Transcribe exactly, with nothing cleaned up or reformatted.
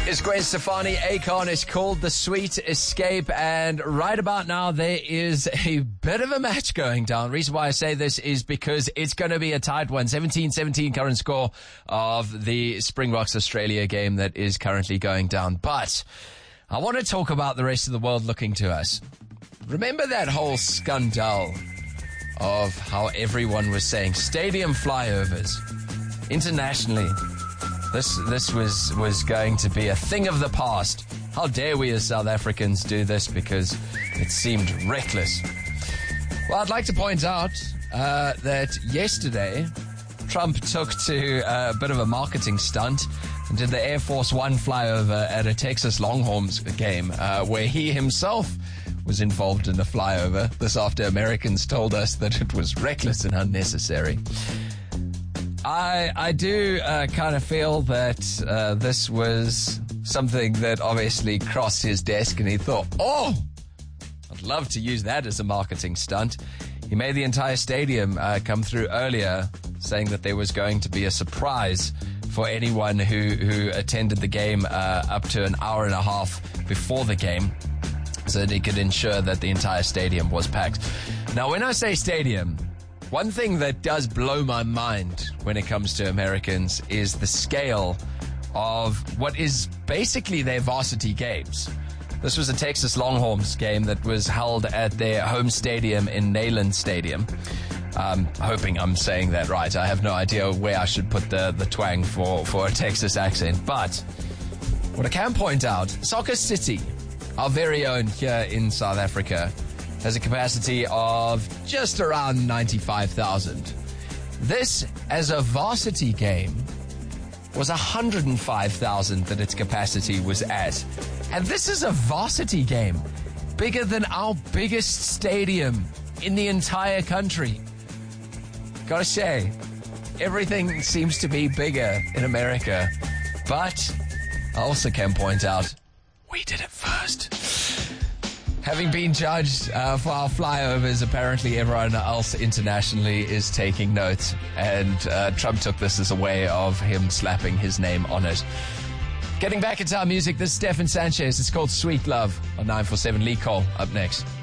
It's Gwen Stefani. Akon is called The Sweet Escape, and right about now there is a bit of a match going down. The reason why I say this is because it's going to be a tight one. seventeen seventeen current score of the Springboks Australia game that is currently going down. But I want to talk about the rest of the world looking to us. Remember that whole scandal of how everyone was saying stadium flyovers internationally? This this was, was going to be a thing of the past. How dare we as South Africans do this, because it seemed reckless. Well, I'd like to point out uh, that yesterday Trump took to uh, a bit of a marketing stunt and did the Air Force One flyover at a Texas Longhorns game uh, where he himself was involved in the flyover. This after Americans told us that it was reckless and unnecessary. I I do uh, kind of feel that uh, this was something that obviously crossed his desk, and he thought, oh, I'd love to use that as a marketing stunt. He made the entire stadium uh, come through earlier, saying that there was going to be a surprise for anyone who, who attended the game uh, up to an hour and a half before the game, so that he could ensure that the entire stadium was packed. Now, when I say stadium, one thing that does blow my mind when it comes to Americans is the scale of what is basically their varsity games. This was a Texas Longhorns game that was held at their home stadium in Neyland Stadium. Um, hoping I'm saying that right. I have no idea where I should put the, the twang for, for a Texas accent. But what I can point out, Soccer City, our very own here in South Africa, has a capacity of just around ninety-five thousand. This, as a varsity game, was one hundred five thousand that its capacity was at. And this is a varsity game, bigger than our biggest stadium in the entire country. Gotta say, everything seems to be bigger in America. But I also can point out, we did it first. Having been judged uh, for our flyovers, apparently everyone else internationally is taking note. And uh, Trump took this as a way of him slapping his name on it. Getting back into our music, this is Stefan Sanchez. It's called Sweet Love on nine four seven. Lee Cole up next.